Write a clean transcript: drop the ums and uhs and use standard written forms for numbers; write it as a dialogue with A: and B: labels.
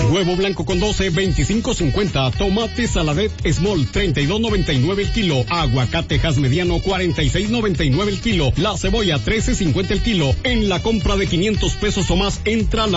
A: Huevo blanco con 12, 25.50. Tomate Saladet Small, 32.99 el kilo. Aguacatejas mediano, 46.99 el kilo. La cebolla, 13.50 el kilo. En la compra de 500 pesos o más, entra la